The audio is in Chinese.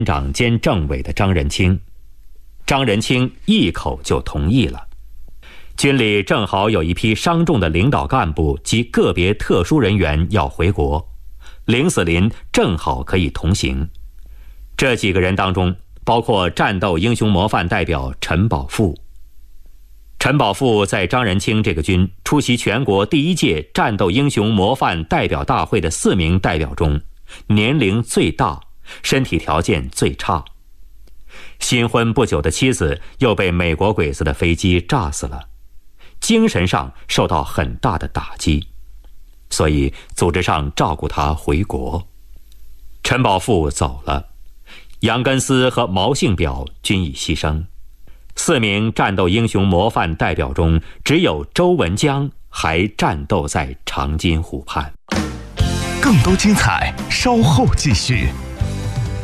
长兼政委的张仁清。张仁清一口就同意了。军里正好有一批伤重的领导干部及个别特殊人员要回国，林子霖正好可以同行。这几个人当中，包括战斗英雄模范代表陈宝富。陈宝富在张仁清这个军出席全国第一届战斗英雄模范代表大会的4名代表中，年龄最大，身体条件最差。新婚不久的妻子又被美国鬼子的飞机炸死了，精神上受到很大的打击，所以组织上照顾他回国。陈宝富走了，杨根思和毛信表均已牺牲。4名战斗英雄模范代表中，只有周文江还战斗在长津湖畔。 更多精彩，稍后继续。